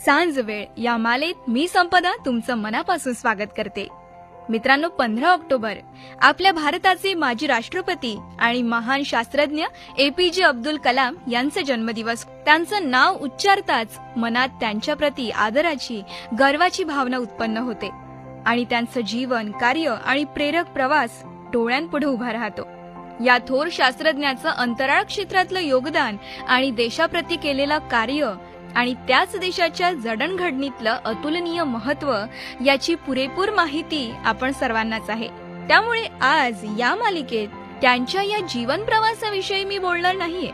सांज वेळ या मालेत मी संपदा तुमचं मनापासून स्वागत करते. मित्रांनो, 15 ऑक्टोबर आपल्या भारताचे माजी राष्ट्रपती आणि महान शास्त्रज्ञ APJ अब्दुल कलाम यांचा जन्मदिवस. त्यांचं नाव उच्चारताच मनात त्यांच्याप्रती आदराची, गर्वाची भावना उत्पन्न होते आणि त्यांचं जीवन, कार्य आणि प्रेरक प्रवास डोळ्यांपुढे उभा राहतो. या थोर शास्त्रज्ञाचं अंतराळ क्षेत्रातलं योगदान आणि देशाप्रती केलेलं कार्य आणि त्याच देशाच्या जडणघडणीतलं अतुलनीय महत्त्व याची पुरेपूर माहिती आपण सर्वांनाच आहे. त्यामुळे आज या मालिकेत त्यांच्या या जीवन प्रवासाविषयी मी बोलणार नाहीये.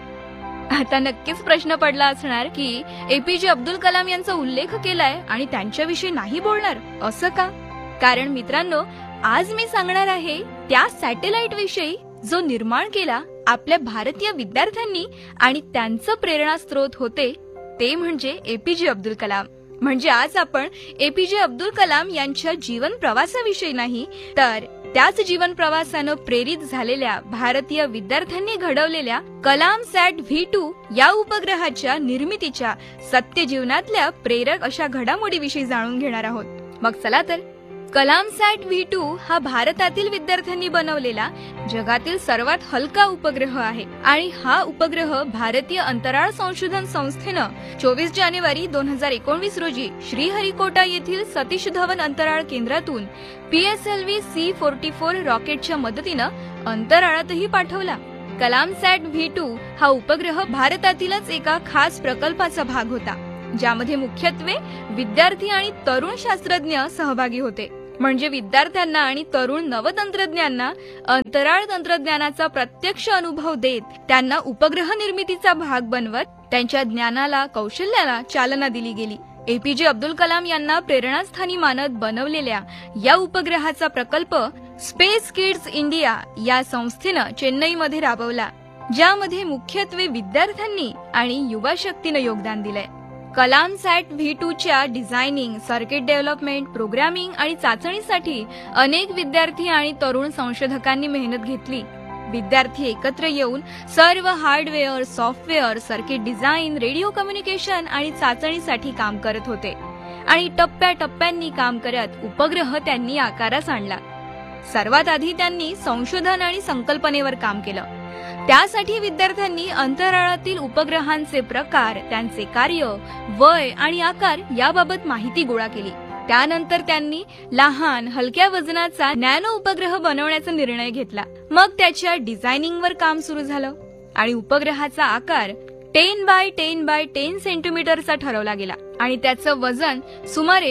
आता नक्कीच प्रश्न पडला असणार की APJ अब्दुल कलाम यांचा उल्लेख केलाय आणि त्यांच्याविषयी नाही बोलणार, असं का? कारण मित्रांनो, आज मी सांगणार आहे त्या सॅटेलाइट विषयी जो निर्माण केला आपल्या भारतीय विद्यार्थ्यांनी आणि त्यांचं प्रेरणास्त्रोत होते ते म्हणजे APJ अब्दुल कलाम. म्हणजे आज आपण APJ अब्दुल कलाम यांच्या जीवन प्रवासाविषयी नाही, तर त्याच जीवन प्रवासानं प्रेरित झालेल्या भारतीय विद्यार्थ्यांनी घडवलेल्या कलामसॅट V2 या उपग्रहाच्या निर्मितीच्या सत्य जीवनातल्या प्रेरक अशा घडामोडीविषयी जाणून घेणार आहोत. मग चला तर. कलामसॅट V2 हा भारतातील विद्यार्थ्यांनी बनवलेला जगातील सर्वात हलका उपग्रह आहे आणि हा उपग्रह भारतीय अंतराळ संशोधन संस्थेनं 24 जानेवारी 2019 रोजी श्रीहरिकोटा येथील सतीश धवन अंतराळ केंद्रातून PSLV C-44 रॉकेटच्या मदतीनं अंतराळातही पाठवला. कलामसॅट V2 हा उपग्रह भारतातीलच एका खास प्रकल्पाचा भाग होता, ज्यामध्ये मुख्यत्वे विद्यार्थी आणि तरुण शास्त्रज्ञ सहभागी होते. म्हणजे विद्यार्थ्यांना आणि तरुण नवतंत्रज्ञांना अंतराळ तंत्रज्ञानाचा प्रत्यक्ष अनुभव देत त्यांना उपग्रह निर्मितीचा भाग बनवत त्यांच्या ज्ञानाला, कौशल्याला चालना दिली गेली. APJ अब्दुल कलाम यांना प्रेरणास्थानी मानत बनवलेल्या या उपग्रहाचा प्रकल्प स्पेस किड्स इंडिया या संस्थेनं चेन्नईमध्ये राबवला, ज्यामध्ये मुख्यत्वे विद्यार्थ्यांनी आणि युवा शक्तीनं योगदान दिलंय. कलामसॅट V2 च्या डिझायनिंग, सर्किट डेव्हलपमेंट, प्रोग्रामिंग आणि चाचणीसाठी अनेक विद्यार्थी आणि तरुण संशोधकांनी मेहनत घेतली. विद्यार्थी एकत्र येऊन सर्व hardware, software, circuit design, radio communication आणि चाचणीसाठी काम करत होते आणि टप्प्याटप्प्यांनी काम करत उपग्रह त्यांनी आकारास आणला. सर्वात आधी त्यांनी संशोधन आणि संकल्पनेवर काम केलं. त्यासाठी विद्यार्थ्यांनी अंतराळातील उपग्रहांचे प्रकार, त्यांचे कार्य, वय आणि आकार याबाबत माहिती गोळा केली. त्यानंतर त्यांनी लहान, हलक्या वजनाचा नॅनो उपग्रह बनवण्याचा निर्णय घेतला. मग त्याच्या डिझायनिंगवर काम सुरू झालं आणि उपग्रहाचा आकार 10 बाय 10 बाय 10 सेंटीमीटरचा ठरवला गेला आणि त्याचं वजन सुमारे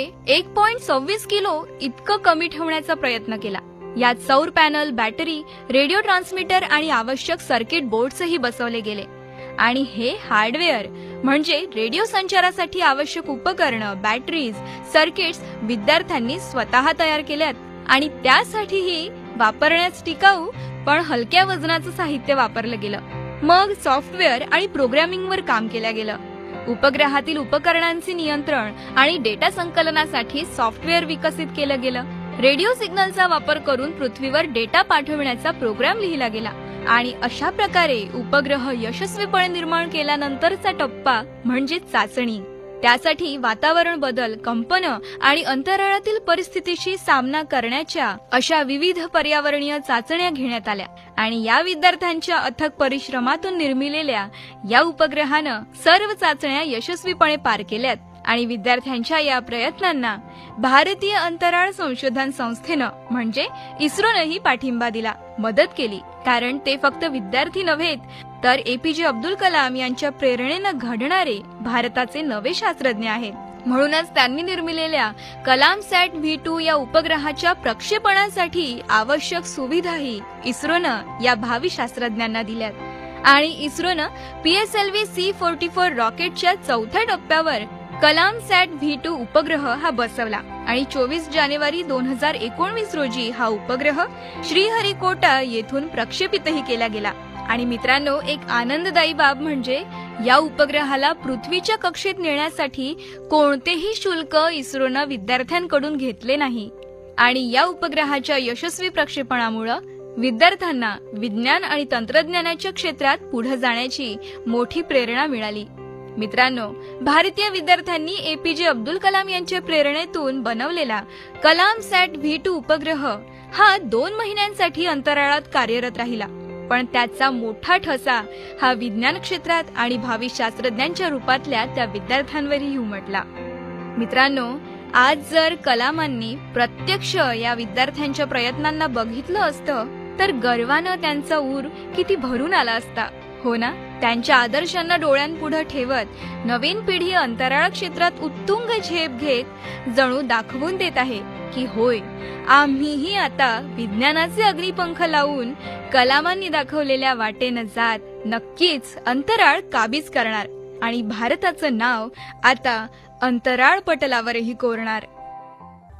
1.26 किलो इतकं कमी ठेवण्याचा प्रयत्न केला. यात सौर पॅनल, बॅटरी, रेडिओ ट्रान्समीटर आणि आवश्यक सर्किट बोर्ड्सही बसवले गेले. आणि हे हार्डवेअर म्हणजे रेडिओ संचारासाठी आवश्यक उपकरणं, बॅटरीज, सर्किट्स विद्यार्थ्यांनी स्वतः तयार केल्यात आणि त्यासाठीही वापरण्यास टिकाऊ पण हलक्या वजनाचं साहित्य वापरलं गेलं. मग सॉफ्टवेअर आणि प्रोग्रामिंगवर काम केलं गेलं. उपग्रहातील उपकरणांचे नियंत्रण आणि डेटा संकलनासाठी सॉफ्टवेअर विकसित केलं गेलं. रेडिओ सिग्नलचा वापर करून पृथ्वीवर डेटा पाठविण्याचा प्रोग्राम लिहिला गेला आणि अशा प्रकारे उपग्रह यशस्वीपणे निर्माण केल्यानंतरचा टप्पा म्हणजे चाचणी. त्यासाठी वातावरण बदल, कंपनं आणि अंतराळातील परिस्थितीशी सामना करण्याच्या अशा विविध पर्यावरणीय चाचण्या घेण्यात आल्या आणि या विद्यार्थ्यांच्या अथक परिश्रमातून निर्मिलेल्या या उपग्रहानं सर्व चाचण्या यशस्वीपणे पार केल्यात. आणि विद्यार्थ्यांच्या या प्रयत्नांना भारतीय अंतराळ संशोधन संस्थेनं म्हणजे इस्रोनंही पाठिंबा दिला, मदत केली. कारण ते फक्त विद्यार्थी नव्हेत, तर APJ अब्दुल कलाम यांच्या प्रेरणेनं घडणारे भारताचे नवे शास्त्रज्ञ आहेत. म्हणूनच त्यांनी निर्मिलेल्या कलामसॅट V2 या उपग्रहाच्या प्रक्षेपणासाठी आवश्यक सुविधाही इस्रोनं या भावी शास्त्रज्ञांना दिल्यात आणि इस्रोनं PSLV C-44 रॉकेटच्या 4थ्या टप्प्यावर कलामसॅट V2 उपग्रह हा बसवला आणि 24 जानेवारी 2019 रोजी हा उपग्रह श्रीहरिकोटा येथून प्रक्षेपितही केला गेला. आणि मित्रांनो, एक आनंददायी बाब म्हणजे या उपग्रहाला पृथ्वीच्या कक्षेत नेण्यासाठी कोणतेही शुल्क इस्रोनं विद्यार्थ्यांकडून घेतले नाही आणि या उपग्रहाच्या यशस्वी प्रक्षेपणामुळे विद्यार्थ्यांना विज्ञान आणि तंत्रज्ञानाच्या क्षेत्रात पुढे जाण्याची मोठी प्रेरणा मिळाली. मित्रांनो, भारतीय विद्यार्थ्यांनी एपीजे अब्दुल कलाम यांच्या प्रेरणेतून बनवलेला कलाम सॅट V2 उपग्रह हा 2 महिन्यांसाठी अंतराळात कार्यरत राहिला, पण त्याचा मोठा ठसा हा विज्ञान क्षेत्रात आणि भावी शास्त्रज्ञांच्या रूपातल्या त्या विद्यार्थ्यांवरही उमटला. मित्रांनो, आज जर कलामांनी प्रत्यक्ष या विद्यार्थ्यांच्या प्रयत्नांना बघितलं असतं तर गर्वानं त्यांचा ऊर किती भरून आला असता, हो ना? त्यांच्या आदर्शांना डोळ्यांपुढे ठेवत नवीन पिढी अंतराळ क्षेत्रात उत्तुंग झेप घेत जणू दाखवून देत आहे की होय, आम्हीही आता विज्ञानाचे अग्निपंख लावून कलामांनी दाखवलेल्या वाटेनं जात नक्कीच अंतराळ काबीज करणार आणि भारताचं नाव आता अंतराळ पटलावरही कोरणार.